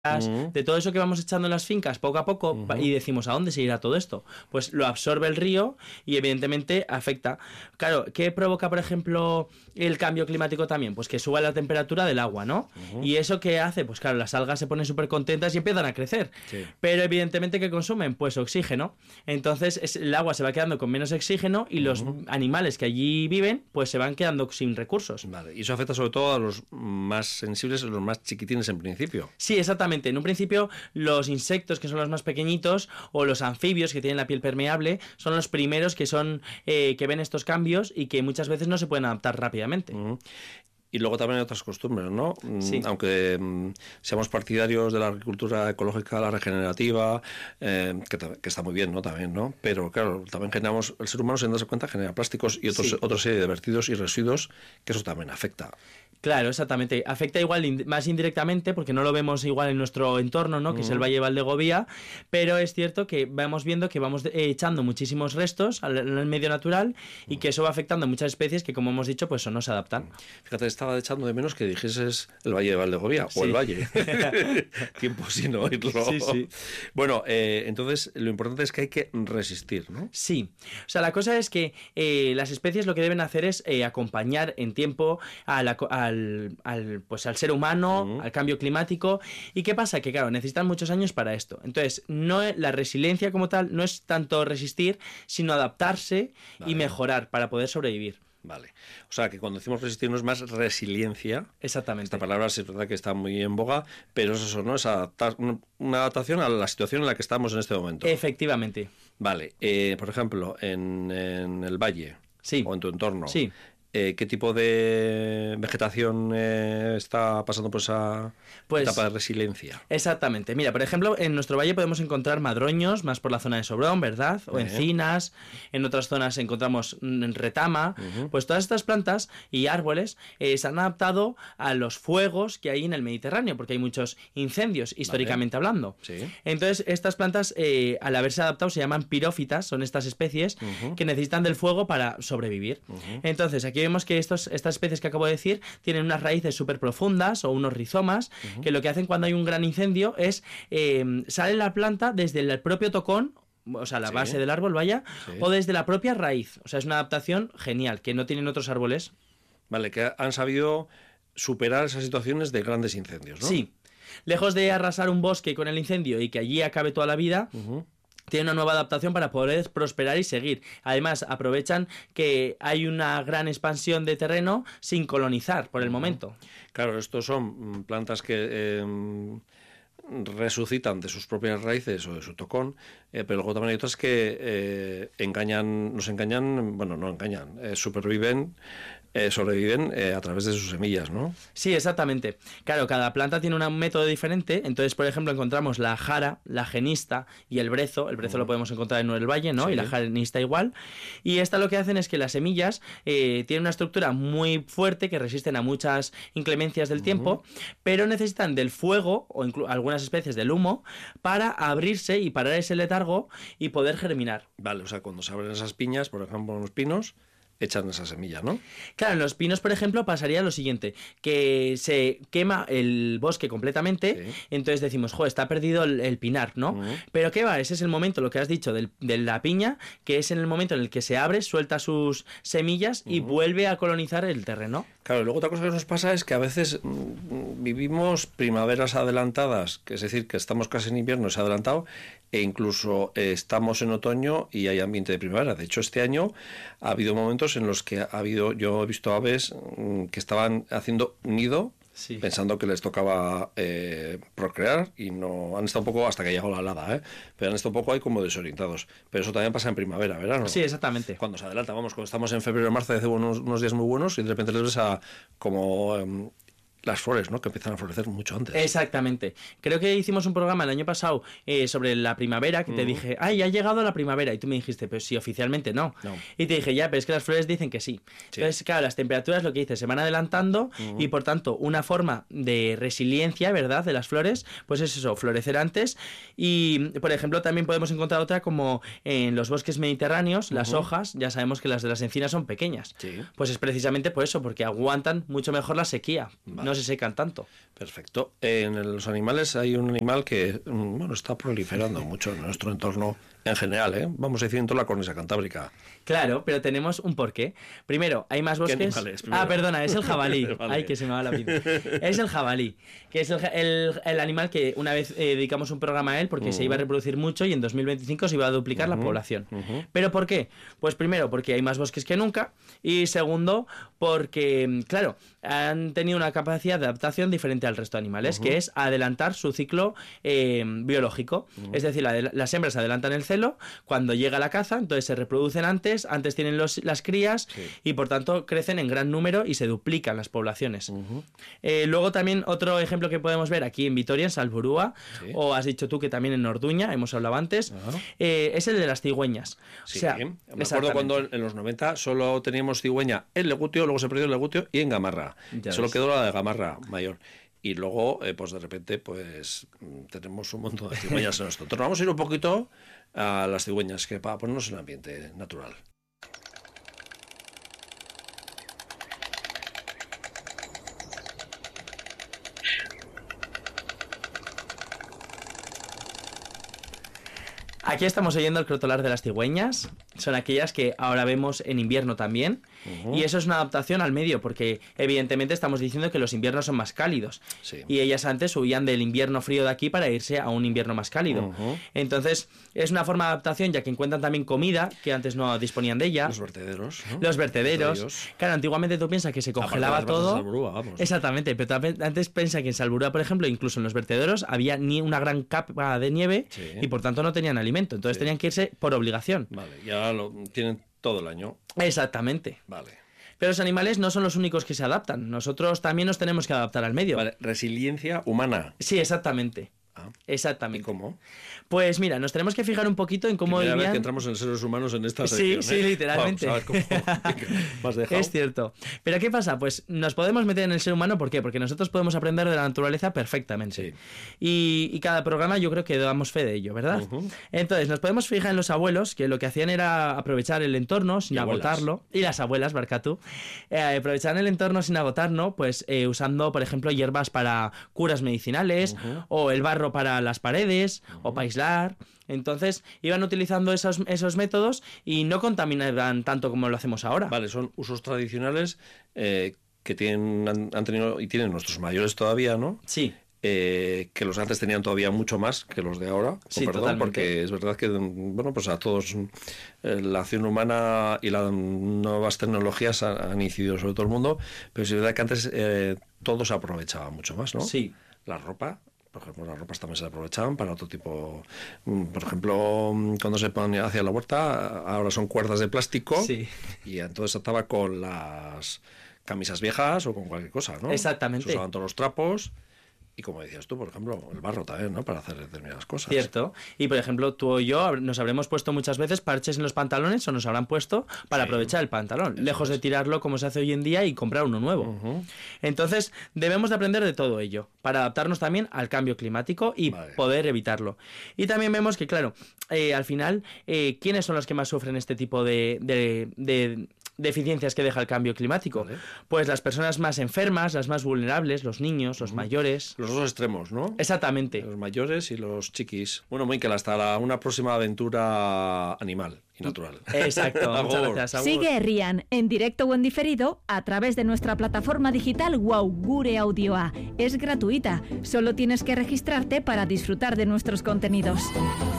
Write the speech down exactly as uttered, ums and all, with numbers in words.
Uh-huh. De todo eso que vamos echando en las fincas poco a poco, Uh-huh. y decimos, ¿a dónde se irá todo esto? Pues lo absorbe el río y evidentemente afecta. Claro, ¿qué provoca, por ejemplo, el cambio climático también? Pues que suba la temperatura del agua, ¿no? Uh-huh. ¿Y eso qué hace? Pues claro, las algas se ponen súper contentas y empiezan a crecer. Sí. Pero evidentemente, ¿qué consumen? Pues oxígeno. Entonces es, el agua se va quedando con menos oxígeno y uh-huh. los animales que allí viven pues se van quedando sin recursos. Vale, y eso afecta sobre todo a los más sensibles, a los más chiquitines en principio. Sí, exactamente. En un principio, los insectos, que son los más pequeñitos, o los anfibios, que tienen la piel permeable, son los primeros que son eh, que ven estos cambios y que muchas veces no se pueden adaptar rápidamente. Uh-huh. Y luego también hay otras costumbres, ¿no? Sí. Aunque mm, seamos partidarios de la agricultura ecológica, la regenerativa, eh, que, que está muy bien, ¿no? También, ¿no? Pero claro, también generamos, el ser humano, sin darse cuenta, genera plásticos y otros, Sí. otra serie de vertidos y residuos, que eso también afecta. Claro, exactamente. Afecta igual in- más indirectamente porque no lo vemos igual en nuestro entorno, ¿no? Que uh-huh. es el Valle de Valdegovía, pero es cierto que vamos viendo que vamos de- echando muchísimos restos al, al medio natural y uh-huh. que eso va afectando a muchas especies que, como hemos dicho, pues no se adaptan. Fíjate, estaba echando de menos que dijeses el Valle de Valdegovía, sí. o el Valle. Tiempo sin oírlo. Sí, sí. Bueno, eh, entonces lo importante es que hay que resistir, ¿no? Sí. O sea, la cosa es que eh, las especies lo que deben hacer es eh, acompañar en tiempo a la, a Al, al, pues al ser humano, uh-huh. al cambio climático. ¿Y qué pasa? Que claro, necesitan muchos años para esto. Entonces, no la resiliencia como tal no es tanto resistir, sino adaptarse vale. y mejorar para poder sobrevivir. Vale. O sea, que cuando decimos resistir no es más resiliencia. Exactamente. Esta palabra es verdad que está muy en boga, pero es eso, ¿no? Es adaptar, una adaptación a la situación en la que estamos en este momento. Efectivamente. Vale. Eh, por ejemplo, en, en el valle sí. o en tu entorno. Sí. Eh, ¿Qué tipo de vegetación eh, está pasando por esa pues, etapa de resiliencia? Exactamente. Mira, por ejemplo, en nuestro valle podemos encontrar madroños, más por la zona de Sobrón, ¿verdad? O uh-huh. encinas. En otras zonas encontramos retama. Uh-huh. Pues todas estas plantas y árboles eh, se han adaptado a los fuegos que hay en el Mediterráneo, porque hay muchos incendios, históricamente vale. hablando. Sí. Entonces, estas plantas, eh, al haberse adaptado, se llaman pirófitas, son estas especies uh-huh. que necesitan del fuego para sobrevivir. Uh-huh. Entonces, aquí vemos que estos, estas especies que acabo de decir tienen unas raíces súper profundas o unos rizomas uh-huh. que lo que hacen cuando hay un gran incendio es eh, sale la planta desde el propio tocón, o sea, la sí. base del árbol, vaya, sí. o desde la propia raíz. O sea, es una adaptación genial que no tienen otros árboles. Vale, que han sabido superar esas situaciones de grandes incendios, ¿no? Sí. Lejos de arrasar un bosque con el incendio y que allí acabe toda la vida... Uh-huh. Tiene una nueva adaptación para poder prosperar y seguir. Además, aprovechan que hay una gran expansión de terreno sin colonizar por el momento. Claro, estos son plantas que eh, resucitan de sus propias raíces o de su tocón, eh, pero luego también hay otras que eh, engañan, nos engañan, bueno, no engañan, eh, superviven, eh, sobreviven eh, a través de sus semillas, ¿no? Sí, exactamente. Claro, cada planta tiene un método diferente. Entonces, por ejemplo, encontramos la jara, la genista y el brezo. El brezo uh-huh. lo podemos encontrar en el valle, ¿no? Sí. Y la genista igual. Y esta lo que hacen es que las semillas eh, tienen una estructura muy fuerte que resisten a muchas inclemencias del uh-huh. tiempo, pero necesitan del fuego o inclu- algunas especies del humo para abrirse y parar ese letargo y poder germinar. Vale, o sea, cuando se abren esas piñas, por ejemplo, en los pinos, echan esa semilla, ¿no? Claro, en los pinos, por ejemplo, pasaría lo siguiente, que se quema el bosque completamente, sí. entonces decimos, jo, está perdido el, el pinar, ¿no? Uh-huh. Pero ¿qué va? Ese es el momento, lo que has dicho, del, de la piña, que es en el momento en el que se abre, suelta sus semillas y uh-huh. vuelve a colonizar el terreno. Claro, luego otra cosa que nos pasa es que a veces mmm, vivimos primaveras adelantadas, que es decir, que estamos casi en invierno, se ha adelantado, e incluso eh, estamos en otoño y hay ambiente de primavera. De hecho, este año ha habido momentos en los que ha habido, yo he visto aves mmm, que estaban haciendo nido, sí. pensando que les tocaba eh, procrear, y no han estado un poco, hasta que llegó la helada, ¿eh? pero han estado un poco ahí como desorientados. Pero eso también pasa en primavera, verano. Sí, exactamente. Cuando se adelanta, vamos, cuando estamos en febrero o marzo, hace unos, unos días muy buenos y de repente les ves a como... Um, las flores, ¿no? Que empiezan a florecer mucho antes. Exactamente. Creo que hicimos un programa el año pasado eh, sobre la primavera, que mm. te dije, ay, ha llegado la primavera, y tú me dijiste, pero sí, oficialmente no. no. Y te dije, ya, pero es que las flores dicen que sí. sí. Entonces, claro, las temperaturas, lo que dices, se van adelantando mm. y, por tanto, una forma de resiliencia, ¿verdad?, de las flores, pues es eso, florecer antes. Y, por ejemplo, también podemos encontrar otra como en los bosques mediterráneos, uh-huh. las hojas, ya sabemos que las de las encinas son pequeñas. Sí. Pues es precisamente por eso, porque aguantan mucho mejor la sequía, vale. ¿no? no se secan tanto. Perfecto. En los animales hay un animal que, bueno, está proliferando mucho en nuestro entorno en general, ¿eh? Vamos a decir en toda la cornisa cantábrica. Claro, pero tenemos un porqué. Primero, hay más bosques... ¿Qué animales? Primero. Ah, perdona, es el jabalí. Vale. Ay, que se me va la pinta. Es el jabalí, que es el, el, el animal que una vez eh, dedicamos un programa a él porque uh-huh. se iba a reproducir mucho y en dos mil veinticinco se iba a duplicar uh-huh. la población. Uh-huh. ¿Pero por qué? Pues primero, porque hay más bosques que nunca, y segundo, porque, claro, han tenido una capacidad de adaptación diferente al resto de animales, uh-huh. que es adelantar su ciclo eh, biológico. Uh-huh. Es decir, la, las hembras adelantan el celo, cuando llega la caza, entonces se reproducen antes, antes tienen los, las crías sí. y por tanto crecen en gran número y se duplican las poblaciones. Uh-huh. Eh, luego también otro ejemplo que podemos ver aquí en Vitoria, en Salburúa, sí. o has dicho tú que también en Orduña, hemos hablado antes, uh-huh. eh, es el de las cigüeñas. Sí, o sea, me acuerdo cuando en los noventa solo teníamos cigüeña en Legutio, luego se perdió el Legutio y en Gamarra. Ya solo ves. Quedó la de Gamarra mayor. Y luego, eh, pues de repente, pues tenemos un montón de cigüeñas en nuestro entorno. Vamos a ir un poquito a las cigüeñas, que para ponernos en el ambiente natural. Aquí estamos oyendo el crotolar de las cigüeñas. Son aquellas que ahora vemos en invierno también. Uh-huh. Y eso es una adaptación al medio, porque evidentemente estamos diciendo que los inviernos son más cálidos. Sí. Y ellas antes huían del invierno frío de aquí para irse a un invierno más cálido. Uh-huh. Entonces, es una forma de adaptación, ya que encuentran también comida, que antes no disponían de ella. Los vertederos, ¿no? Los vertederos. vertederos. Claro, antiguamente tú piensas que se congelaba todo. Salburúa, vamos. Exactamente, pero antes piensa que en Salburúa, por ejemplo, incluso en los vertederos, había ni una gran capa de nieve sí. y por tanto no tenían alimento. Entonces sí. tenían que irse por obligación. Vale, ya lo tienen todo el año. Exactamente. Vale. Pero los animales no son los únicos que se adaptan. Nosotros también nos tenemos que adaptar al medio. Vale, resiliencia humana. Sí, exactamente. Ah, exactamente. ¿Y cómo? Pues mira, nos tenemos que fijar un poquito en cómo Primera vivían... vez que entramos en seres humanos en esta sí, sección. Sí, ¿eh? literalmente. Vamos a ver cómo me has dejado. Es cierto. Pero ¿qué pasa? Pues nos podemos meter en el ser humano, ¿por qué? Porque nosotros podemos aprender de la naturaleza perfectamente. Sí. Y, y cada programa yo creo que damos fe de ello, ¿verdad? Uh-huh. Entonces, nos podemos fijar en los abuelos, que lo que hacían era aprovechar el entorno sin y agotarlo. Abuelas. Y las abuelas, Barcatú. Eh, aprovechar el entorno sin agotarlo, pues eh, usando, por ejemplo, hierbas para curas medicinales, uh-huh. o el barro para las paredes, uh-huh. o para aislar. Entonces iban utilizando esos, esos métodos y no contaminaban tanto como lo hacemos ahora. Vale, son usos tradicionales eh, que tienen, han, han tenido y tienen nuestros mayores todavía, ¿no? Sí. Eh, que los antes tenían todavía mucho más que los de ahora. Sí, perdón, totalmente. Porque es verdad que, bueno, pues a todos eh, la acción humana y las nuevas tecnologías han, han incidido sobre todo el mundo, pero es verdad que antes eh, todo se aprovechaba mucho más, ¿no? Sí. La ropa. Por ejemplo, las ropas también se aprovechaban para otro tipo. Por ejemplo, cuando se ponía hacia la huerta, ahora son cuerdas de plástico. Sí. Y entonces ataba con las camisas viejas o con cualquier cosa, ¿no? Exactamente. Se usaban todos los trapos. Y como decías tú, por ejemplo, el barro también, ¿no? Para hacer determinadas cosas. Cierto. Y, por ejemplo, tú o yo nos habremos puesto muchas veces parches en los pantalones o nos habrán puesto para sí. aprovechar el pantalón, Eso lejos es. de tirarlo como se hace hoy en día y comprar uno nuevo. Uh-huh. Entonces, debemos de aprender de todo ello para adaptarnos también al cambio climático y vale. poder evitarlo. Y también vemos que, claro, eh, al final, eh, ¿quiénes son los que más sufren este tipo de... de, de deficiencias que deja el cambio climático? Vale. Pues las personas más enfermas, las más vulnerables, los niños, los uh-huh. mayores. Los dos extremos, ¿no? Exactamente. Los mayores y los chiquis. Bueno, Miquel, hasta la, una próxima aventura animal y natural. Exacto. Muchas gracias. Agur. Sigue Herrian en directo o en diferido a través de nuestra plataforma digital Wow Gure Audioa. Es gratuita. Solo tienes que registrarte para disfrutar de nuestros contenidos.